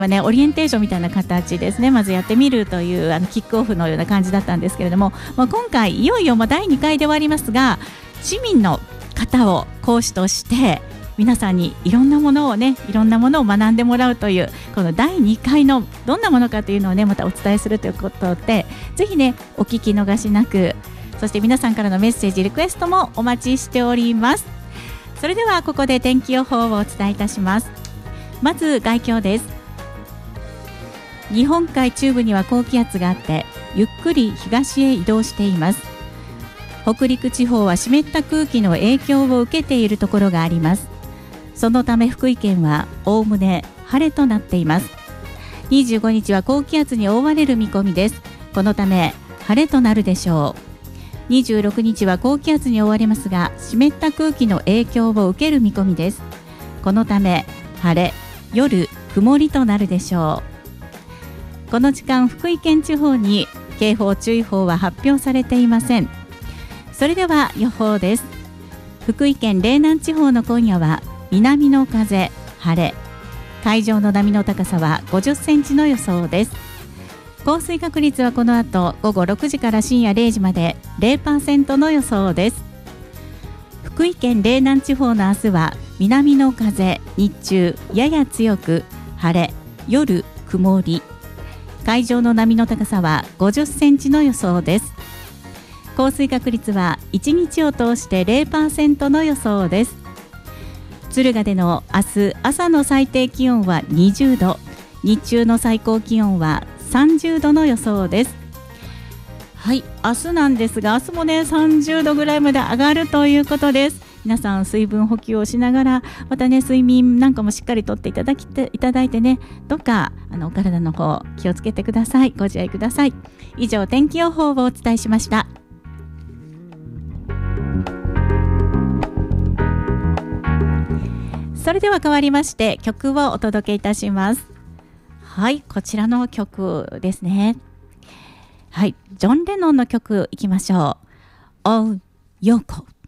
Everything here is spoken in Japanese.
オリエンテーションみたいな形ですね。まずやってみるというキックオフのような感じだったんですけれども、今回いよいよ第2回ではありますが、市民の方を講師として皆さんにいろんなものを学んでもらうという、この第2回のどんなものかというのをまたお伝えするということで、ぜひお聞き逃しなく、そして皆さんからのメッセージリクエストもお待ちしております。それではここで天気予報をお伝えいたします。まず概況です。日本海中部には高気圧があって、ゆっくり東へ移動しています。北陸地方は湿った空気の影響を受けているところがあります。そのため福井県はおおむね晴れとなっています。25日は高気圧に覆われる見込みです。このため晴れとなるでしょう。26日は高気圧に覆われますが、湿った空気の影響を受ける見込みです。このため晴れ、夜曇りとなるでしょう。この時間、福井県地方に警報注意報は発表されていません。それでは予報です。福井県嶺南地方の今夜は南の風、晴れ、海上の波の高さは50センチの予想です。降水確率はこの後午後6時から深夜0時まで 0% の予想です。福井県嶺南地方の明日は南の風、日中やや強く、晴れ、夜曇り、海上の波の高さは50センチの予想です。降水確率は1日を通して 0% の予想です。敦賀での明日朝の最低気温は20度、日中の最高気温は30度の予想です。はい、明日なんですが、明日も30度ぐらいまで上がるということです。皆さん水分補給をしながら、また睡眠なんかもしっかりとっていただいてどうかお体の方気をつけてください。ご自愛ください。以上、天気予報をお伝えしました。それでは変わりまして曲をお届けいたします。はい、こちらの曲ですね。はい、ジョン・レノンの曲いきましょう。Oh, Yoko。